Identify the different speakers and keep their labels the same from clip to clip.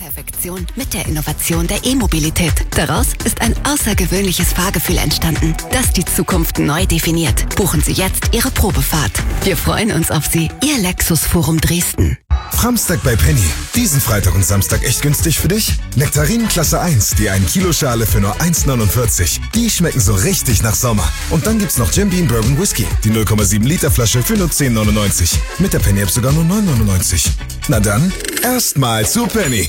Speaker 1: Perfektion mit der Innovation der E-Mobilität. Daraus ist ein außergewöhnliches Fahrgefühl entstanden, das die Zukunft neu definiert. Buchen Sie jetzt Ihre Probefahrt. Wir freuen uns auf Sie. Ihr Lexus Forum Dresden.
Speaker 2: Framstag bei Penny. Diesen Freitag und Samstag echt günstig für dich? Nektarinen Klasse 1, die 1 Kilo Schale für nur 1,49. Die schmecken so richtig nach Sommer. Und dann gibt's noch Jim Beam Bourbon Whisky, die 0,7 Liter Flasche für nur 10,99. Mit der Penny App sogar nur 9,99. Na dann, erstmal zu Penny.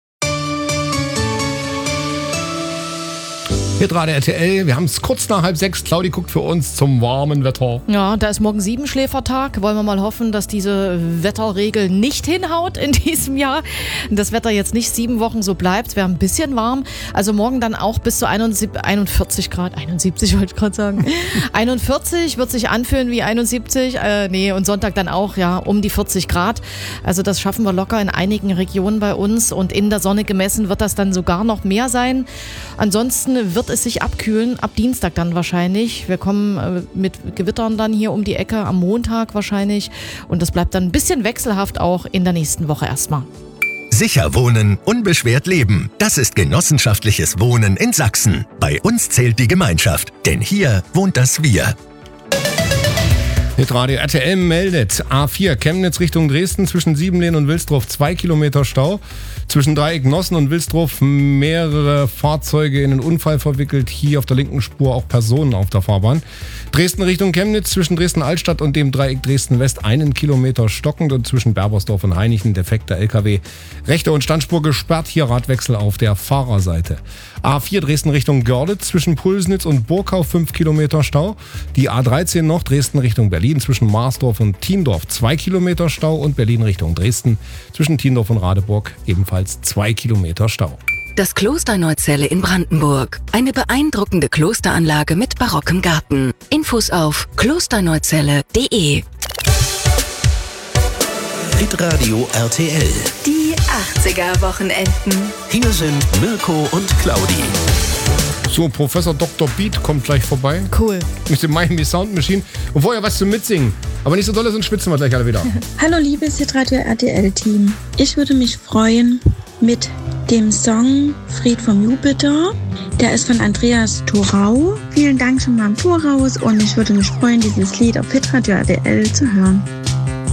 Speaker 3: Hier gerade RTL, wir haben es kurz nach 5:30. Claudi guckt für uns zum warmen Wetter.
Speaker 4: Ja, da ist morgen 7-Schläfertag. Wollen wir mal hoffen, dass diese Wetterregel nicht hinhaut in diesem Jahr. Das Wetter jetzt nicht 7 Wochen so bleibt. Es wäre ein bisschen warm. Also morgen dann auch bis zu 41 Grad. 71 wollte ich gerade sagen. 41 wird sich anfühlen wie 71. Und Sonntag dann auch, ja, um die 40 Grad. Also das schaffen wir locker in einigen Regionen bei uns. Und in der Sonne gemessen wird das dann sogar noch mehr sein. Ansonsten wird es sich abkühlen, ab Dienstag dann wahrscheinlich. Wir kommen mit Gewittern dann hier um die Ecke, am Montag wahrscheinlich. Und das bleibt dann ein bisschen wechselhaft auch in der nächsten Woche erstmal.
Speaker 5: Sicher wohnen, unbeschwert leben. Das ist genossenschaftliches Wohnen in Sachsen. Bei uns zählt die Gemeinschaft, denn hier wohnt das Wir.
Speaker 3: Hitradio RTL meldet A4 Chemnitz Richtung Dresden zwischen Siebenlehn und Wilsdruff 2 Kilometer Stau. Zwischen Dreieck Nossen und Wilsdruff mehrere Fahrzeuge in einen Unfall verwickelt. Hier auf der linken Spur auch Personen auf der Fahrbahn. Dresden Richtung Chemnitz zwischen Dresden-Altstadt und dem Dreieck Dresden-West 1 Kilometer stockend und zwischen Berbersdorf und Hainichen defekter LKW. Rechte und Standspur gesperrt, hier Radwechsel auf der Fahrerseite. A4 Dresden Richtung Görlitz zwischen Pulsnitz und Burkau 5 Kilometer Stau. Die A13 noch Dresden Richtung Berlin zwischen Marsdorf und Thiendorf 2 Kilometer Stau und Berlin Richtung Dresden zwischen Thiendorf und Radeburg ebenfalls 2 Kilometer Stau.
Speaker 1: Das Kloster Neuzelle in Brandenburg. Eine beeindruckende Klosteranlage mit barockem Garten. Infos auf klosterneuzelle.de.
Speaker 5: Hitradio RTL.
Speaker 1: Die 80er-Wochenenden.
Speaker 5: Hier sind Mirko und Claudi.
Speaker 3: So, Professor Dr. Beat kommt gleich vorbei.
Speaker 4: Cool.
Speaker 3: Mit dem Miami Sound Machine. Und vorher was zum Mitsingen. Aber nicht so doll, sonst schwitzen wir gleich alle wieder.
Speaker 6: Hallo liebes Hitradio RTL-Team. Ich würde mich freuen mit dem Song Fried vom Jupiter. Der ist von Andreas Thorau. Vielen Dank schon mal im Voraus und ich würde mich freuen, dieses Lied auf Hitradio RTL zu hören.